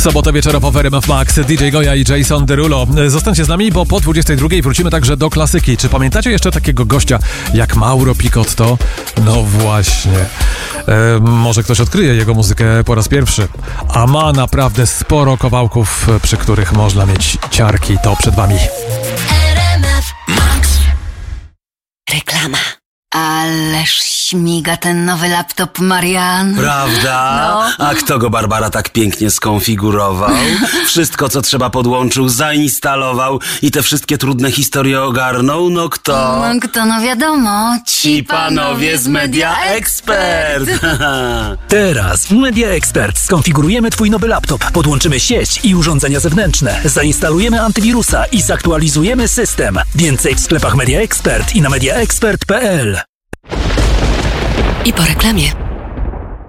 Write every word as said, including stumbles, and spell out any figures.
Sobota wieczorowa w R M F Max, D J Goja i Jason Derulo. Zostańcie z nami, bo po dwudziestej drugiej wrócimy także do klasyki. Czy pamiętacie jeszcze takiego gościa jak Mauro Picotto? No właśnie. E, może ktoś odkryje jego muzykę po raz pierwszy. A ma naprawdę sporo kawałków, przy których można mieć ciarki. To przed wami. R M F Max. Reklama. Ależ śmiga ten nowy laptop, Marian. Prawda? No. A kto go, Barbara, tak pięknie skonfigurował? Wszystko, co trzeba, podłączył, zainstalował i te wszystkie trudne historie ogarnął? No kto? No kto, no wiadomo. Ci panowie z Media Expert. Teraz w Media Expert skonfigurujemy twój nowy laptop, podłączymy sieć i urządzenia zewnętrzne, zainstalujemy antywirusa i zaktualizujemy system. Więcej w sklepach Media Expert i na media expert kropka p l. I po reklamie.